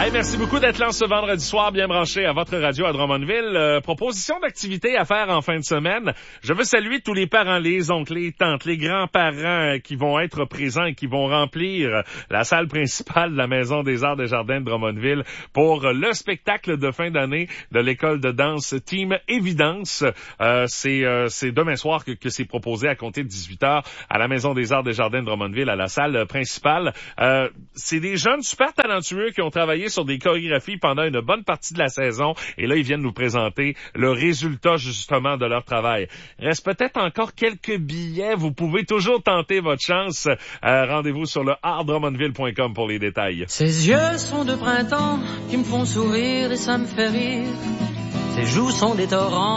Hey, merci beaucoup d'être là ce vendredi soir, bien branché à votre radio à Drummondville. Proposition d'activité à faire en fin de semaine. Je veux saluer tous les parents, les oncles, les tantes, les grands-parents qui vont être présents et qui vont remplir la salle principale de la Maison des Arts des Jardins de Drummondville pour le spectacle de fin d'année de l'école de danse Team Évidence. C'est demain soir que c'est proposé à compter de 18h à la Maison des Arts des Jardins de Drummondville, à la salle principale. C'est des jeunes super talentueux qui ont travaillé sur des chorégraphies pendant une bonne partie de la saison et là, ils viennent nous présenter le résultat justement de leur travail. Reste peut-être encore quelques billets. Vous pouvez toujours tenter votre chance. Rendez-vous sur le artdrummondville.com pour les détails. Ses yeux sont de printemps qui me font sourire et ça me fait rire. Ses joues sont des torrents